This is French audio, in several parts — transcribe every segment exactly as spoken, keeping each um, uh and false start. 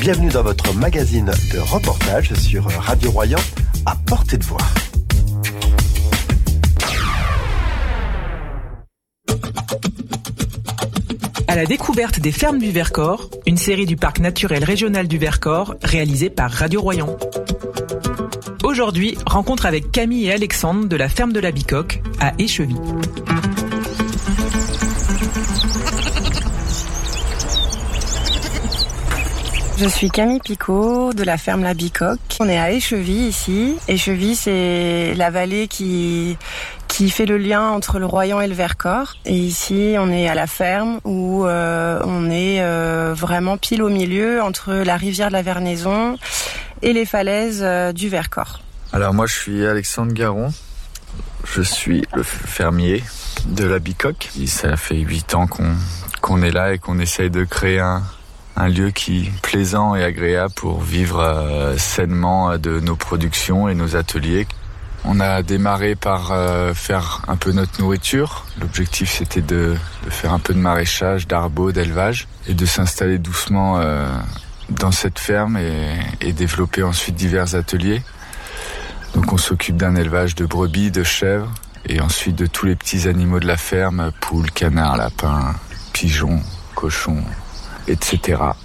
Bienvenue dans votre magazine de reportage sur Radio Royan, à portée de voix. À la découverte des fermes du Vercors, une série du parc naturel régional du Vercors réalisée par Radio Royan. Aujourd'hui, rencontre avec Camille et Alexandre de la ferme de la Bicoque à Échevy. Je suis Camille Picot de la ferme La Bicoque. On est à Échevy ici. Échevy, c'est la vallée qui qui fait le lien entre le Royan et le Vercors. Et ici, on est à la ferme où euh, on est euh, vraiment pile au milieu entre la rivière de la Vernaison et les falaises euh, du Vercors. Alors moi, je suis Alexandre Garon. Je suis le fermier de La Bicoque. Et ça fait huit ans qu'on qu'on est là et qu'on essaye de créer un un lieu qui est plaisant et agréable pour vivre euh, sainement de nos productions et nos ateliers. On a démarré par euh, faire un peu notre nourriture. L'objectif, c'était de, de faire un peu de maraîchage, d'arbo, d'élevage et de s'installer doucement euh, dans cette ferme et, et développer ensuite divers ateliers. Donc on s'occupe d'un élevage de brebis, de chèvres et ensuite de tous les petits animaux de la ferme, poules, canards, lapins, pigeons, cochons, et cetera.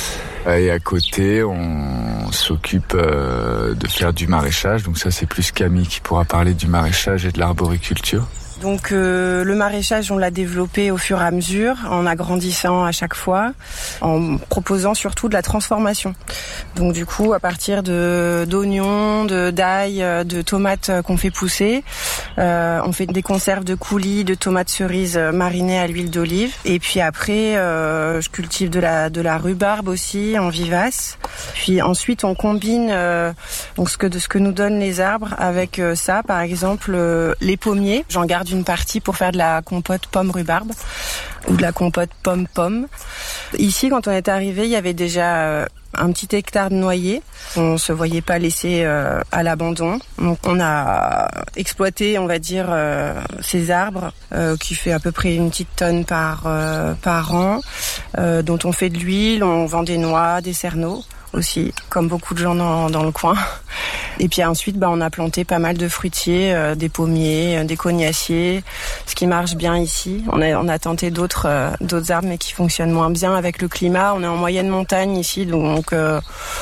Et à côté, on s'occupe euh, de faire du maraîchage. Donc ça, c'est plus Camille qui pourra parler du maraîchage et de l'arboriculture. Donc euh, le maraîchage, on l'a développé au fur et à mesure, en agrandissant à chaque fois, en proposant surtout de la transformation. Donc du coup, à partir de d'oignons, de d'ail, de tomates qu'on fait pousser, euh, on fait des conserves de coulis, de tomates cerises marinées à l'huile d'olive. Et puis après, euh, je cultive de la de la rhubarbe aussi en vivace. Puis ensuite, on combine euh, donc ce que de ce que nous donnent les arbres avec euh, ça, par exemple euh, les pommiers. J'en garde une partie pour faire de la compote pomme-rhubarbe ou de la compote pomme-pomme. Ici, quand on est arrivé, il y avait déjà euh, un petit hectare de noyers. On se voyait pas laisser euh, à l'abandon. Donc, on a exploité, on va dire, euh, ces arbres euh, qui fait à peu près une petite tonne par euh, par an, euh, dont on fait de l'huile, on vend des noix, des cerneaux aussi, comme beaucoup de gens dans, dans le coin. Et puis ensuite, bah, on a planté pas mal de fruitiers, euh, des pommiers, euh, des cognaciers, ce qui marche bien ici. On a, on a tenté d'autres, euh, d'autres arbres, mais qui fonctionnent moins bien avec le climat. On est en moyenne montagne ici, donc euh,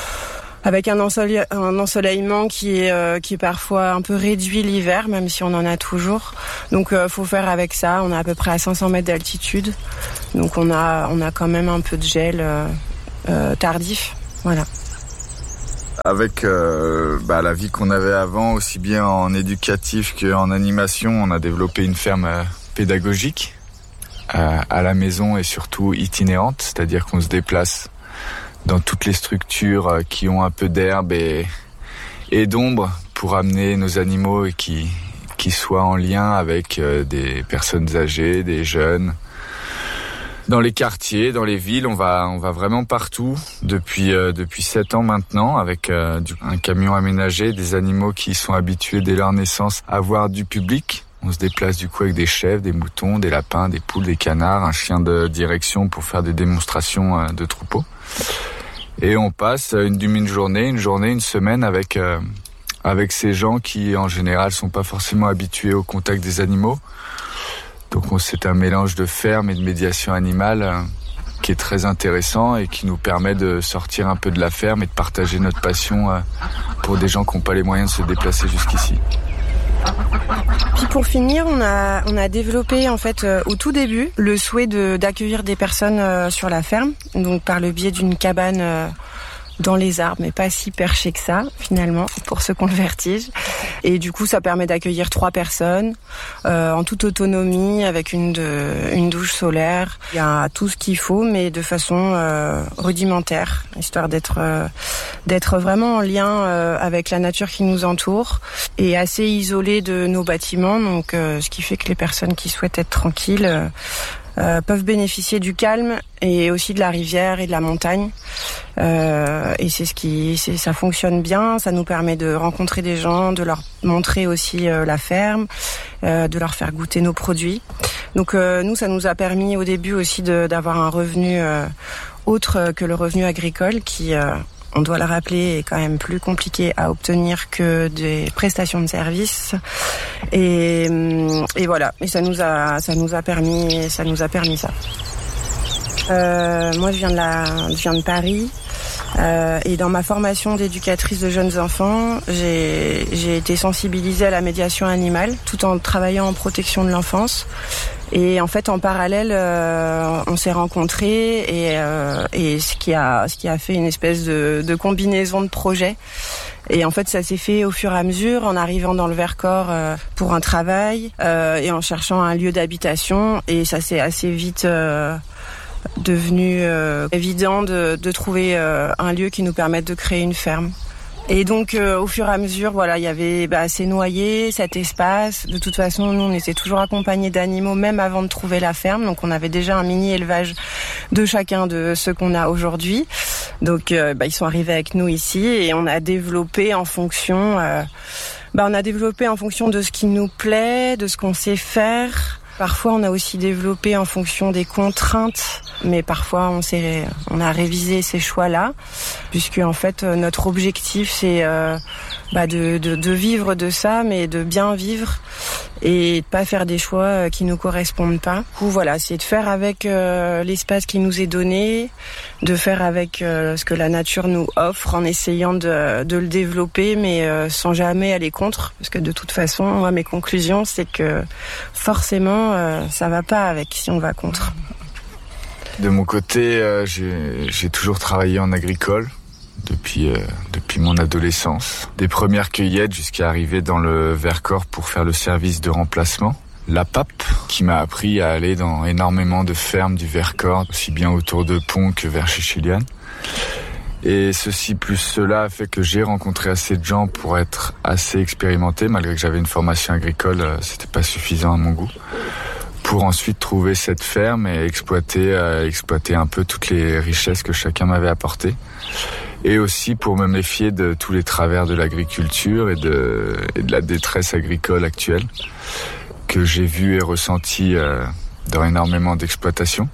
avec un, ensolé- un ensoleillement qui est, euh, qui est parfois un peu réduit l'hiver, même si on en a toujours. Donc euh, faut faire avec ça. On est à peu près à cinq cents mètres d'altitude, donc on a, on a quand même un peu de gel euh, euh, tardif. Voilà. Avec euh, bah, la vie qu'on avait avant, aussi bien en éducatif qu'en animation, on a développé une ferme euh, pédagogique euh, à la maison et surtout itinérante, c'est-à-dire qu'on se déplace dans toutes les structures euh, qui ont un peu d'herbe et, et d'ombre pour amener nos animaux et qui, qui soient en lien avec euh, des personnes âgées, des jeunes. Dans les quartiers, dans les villes, on va on va vraiment partout depuis euh, depuis sept ans maintenant avec euh, du, un camion aménagé, des animaux qui sont habitués dès leur naissance à voir du public. On se déplace du coup avec des chèvres, des moutons, des lapins, des poules, des canards, un chien de direction pour faire des démonstrations euh, de troupeaux. Et on passe une demi-journée, une journée, une semaine avec euh, avec ces gens qui en général sont pas forcément habitués au contact des animaux. Donc c'est un mélange de ferme et de médiation animale euh, qui est très intéressant et qui nous permet de sortir un peu de la ferme et de partager notre passion euh, pour des gens qui n'ont pas les moyens de se déplacer jusqu'ici. Puis pour finir, on a on a développé en fait euh, au tout début le souhait de d'accueillir des personnes euh, sur la ferme, donc par le biais d'une cabane euh, dans les arbres, mais pas si perché que ça, finalement, pour ceux qui ont le vertige. Et du coup, ça permet d'accueillir trois personnes euh, en toute autonomie, avec une, de, une douche solaire. Il y a tout ce qu'il faut, mais de façon euh, rudimentaire, histoire d'être euh, d'être vraiment en lien euh, avec la nature qui nous entoure et assez isolé de nos bâtiments. Donc, euh, ce qui fait que les personnes qui souhaitent être tranquilles euh, Euh, peuvent bénéficier du calme et aussi de la rivière et de la montagne. Euh, et c'est ce qui, c'est, ça fonctionne bien. Ça nous permet de rencontrer des gens, de leur montrer aussi euh, la ferme, euh, de leur faire goûter nos produits. Donc euh, nous, ça nous a permis au début aussi de, d'avoir un revenu euh, autre que le revenu agricole qui, euh, on doit le rappeler, est quand même plus compliqué à obtenir que des prestations de services. Et, et voilà, et ça nous a, ça nous a permis, ça nous a permis ça. Euh, moi, je viens de la, je viens de Paris. Euh, et dans ma formation d'éducatrice de jeunes enfants, j'ai, j'ai été sensibilisée à la médiation animale, tout en travaillant en protection de l'enfance. Et en fait, en parallèle, euh, on s'est rencontrés et, euh, et ce qui a, ce qui a fait une espèce de, de combinaison de projets. Et en fait, ça s'est fait au fur et à mesure, en arrivant dans le Vercors euh, pour un travail euh, et en cherchant un lieu d'habitation. Et ça s'est assez vite euh, devenu euh, évident de, de trouver euh, un lieu qui nous permette de créer une ferme. Et donc, euh, au fur et à mesure, voilà, il y avait bah, ces noyers, cet espace. De toute façon, nous, on était toujours accompagnés d'animaux, même avant de trouver la ferme. Donc, on avait déjà un mini-élevage de chacun de ceux qu'on a aujourd'hui. Donc, euh, bah, ils sont arrivés avec nous ici et on a développé en fonction... Euh, bah, on a développé en fonction de ce qui nous plaît, de ce qu'on sait faire. Parfois, on a aussi développé en fonction des contraintes, mais parfois, on s'est, on a révisé ces choix-là, puisque en fait, notre objectif, c'est euh, bah, de, de, de vivre de ça, mais de bien vivre et de pas faire des choix qui nous correspondent pas. Du coup, voilà, c'est de faire avec euh, l'espace qui nous est donné, de faire avec euh, ce que la nature nous offre, en essayant de, de le développer, mais euh, sans jamais aller contre, parce que de toute façon, moi, mes conclusions, c'est que forcément, Euh, ça va pas avec si on va contre. De mon côté, euh, j'ai, j'ai toujours travaillé en agricole depuis, euh, depuis mon adolescence. Des premières cueillettes jusqu'à arriver dans le Vercors pour faire le service de remplacement. La P A P, qui m'a appris à aller dans énormément de fermes du Vercors, aussi bien autour de Pont que vers Chéchiliane. Et ceci plus cela a fait que j'ai rencontré assez de gens pour être assez expérimenté, malgré que j'avais une formation agricole, c'était pas suffisant à mon goût, pour ensuite trouver cette ferme et exploiter, euh, exploiter un peu toutes les richesses que chacun m'avait apportées. Et aussi pour me méfier de tous les travers de l'agriculture et de, et de la détresse agricole actuelle que j'ai vue et ressentie euh, dans énormément d'exploitations.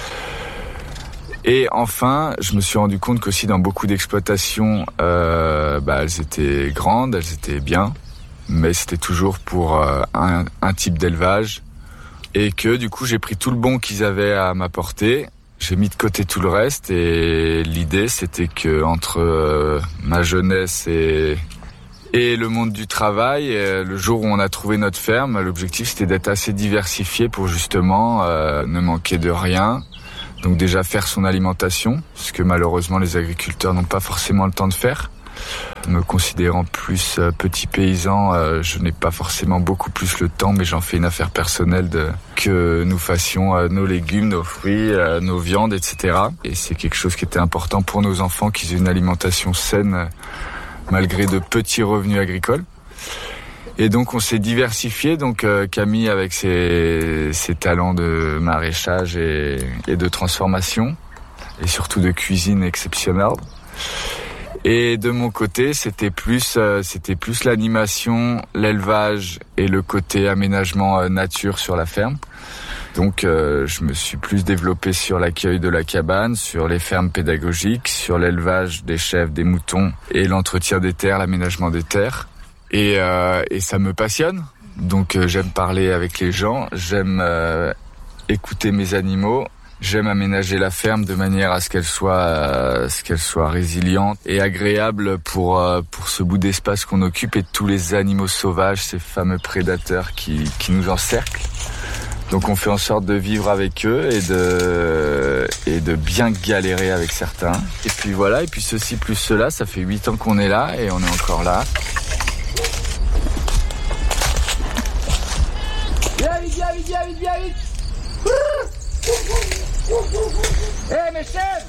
Et enfin, je me suis rendu compte qu'aussi dans beaucoup d'exploitations, euh, bah, elles étaient grandes, elles étaient bien, mais c'était toujours pour euh, un, un type d'élevage. Et que du coup, j'ai pris tout le bon qu'ils avaient à m'apporter, j'ai mis de côté tout le reste. Et l'idée, c'était que entre euh, ma jeunesse et, et le monde du travail, et le jour où on a trouvé notre ferme, l'objectif c'était d'être assez diversifié pour justement euh, ne manquer de rien. Donc déjà faire son alimentation, ce que malheureusement les agriculteurs n'ont pas forcément le temps de faire. Me considérant plus euh, petit paysan, euh, je n'ai pas forcément beaucoup plus le temps, mais j'en fais une affaire personnelle de que nous fassions euh, nos légumes, nos fruits, euh, nos viandes, et cetera. Et c'est quelque chose qui était important pour nos enfants, qu'ils aient une alimentation saine, euh, malgré de petits revenus agricoles. Et donc on s'est diversifié, donc euh, Camille avec ses, ses talents de maraîchage et, et de transformation, et surtout de cuisine exceptionnelle. Et de mon côté, c'était plus, euh, c'était plus l'animation, l'élevage et le côté aménagement euh, nature sur la ferme. Donc euh, je me suis plus développé sur l'accueil de la cabane, sur les fermes pédagogiques, sur l'élevage des chèvres, des moutons et l'entretien des terres, l'aménagement des terres. Et, euh, et ça me passionne, donc euh, j'aime parler avec les gens, j'aime euh, écouter mes animaux, j'aime aménager la ferme de manière à ce qu'elle soit, euh, ce qu'elle soit résiliente et agréable pour, euh, pour ce bout d'espace qu'on occupe et tous les animaux sauvages, ces fameux prédateurs qui, qui nous encerclent. Donc on fait en sorte de vivre avec eux et de, et de bien galérer avec certains. Et puis voilà, et puis ceci plus cela, ça fait huit ans qu'on est là et on est encore là. Viens vite, viens vite, viens vite, viens vite. Hé hey, mes chèvres.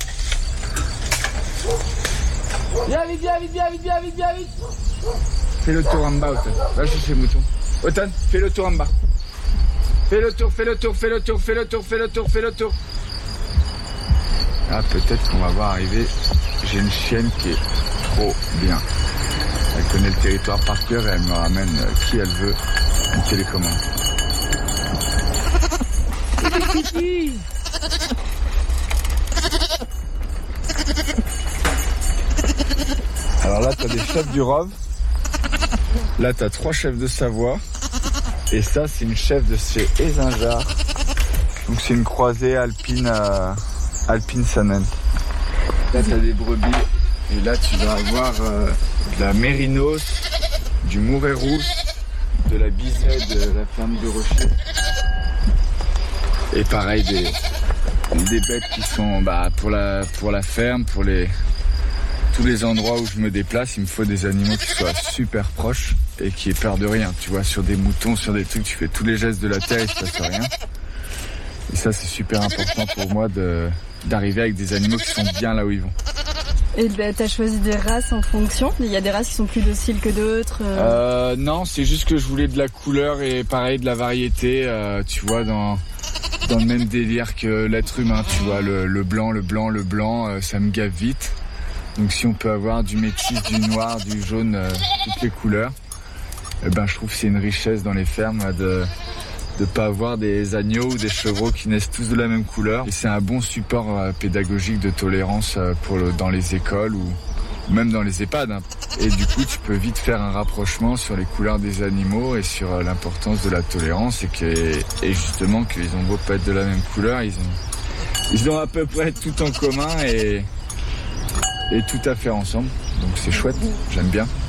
Viens vite, viens vite, viens vite, viens vite, viens vite. Fais le tour en bas, Automne. Va chercher le mouton. Automne, fais le tour en bas. Fais le tour, fais le tour, fais le tour, fais le tour, fais le tour, fais le tour. Ah, peut-être qu'on va voir arriver. J'ai une chienne qui est trop bien. Elle connaît le territoire par cœur et elle me ramène qui elle veut. Une télécommande. là, tu as des chefs du Rove. Là, tu as trois chefs de Savoie. Et ça, c'est une chef de chez Ézingar. Donc, c'est une croisée alpine, euh, alpine Sanen. Là, tu as des brebis. Et là, tu vas avoir euh, de la mérinos, du mouret rouge, de la bisette, de la ferme de Rocher. Et pareil, des, des bêtes qui sont bah, pour, la, pour la ferme, pour les, tous les endroits où je me déplace. Il me faut des animaux qui soient super proches et qui aient peur de rien. Tu vois, sur des moutons, sur des trucs, tu fais tous les gestes de la terre, il ne se passe rien. Et ça, c'est super important pour moi de, d'arriver avec des animaux qui sont bien là où ils vont. Et bah, t'as choisi des races en fonction? Il y a des races qui sont plus dociles que d'autres euh... Euh, Non, c'est juste que je voulais de la couleur et pareil de la variété, euh, tu vois, dans, dans le même délire que l'être humain, tu vois, le, le blanc, le blanc, le blanc, euh, ça me gave vite. Donc si on peut avoir du métis, du noir, du jaune, euh, toutes les couleurs, eh ben, je trouve que c'est une richesse dans les fermes de de pas avoir des agneaux ou des chevreaux qui naissent tous de la même couleur. Et c'est un bon support euh, pédagogique de tolérance euh, pour le, dans les écoles ou même dans les EHPAD. Hein. Et du coup, tu peux vite faire un rapprochement sur les couleurs des animaux et sur euh, l'importance de la tolérance et, que, et justement qu'ils ont beau pas être de la même couleur, ils ont, ils ont à peu près tout en commun et, et tout à faire ensemble. Donc c'est chouette, j'aime bien.